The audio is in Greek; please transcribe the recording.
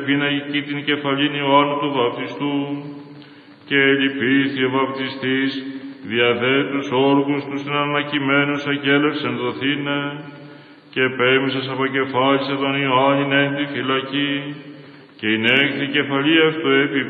επίναγε την κεφαλήν Ιωάννου του βαπτιστού και λυπήθη ο βαπτιστής διαδέ τους όργους τους ανακειμένους αγγέλευσεν δοθήνε και πέμισας αποκεφάλισε τον Ιωάννην εν τη φυλακή και εινέχθη κεφαλή αυτού επί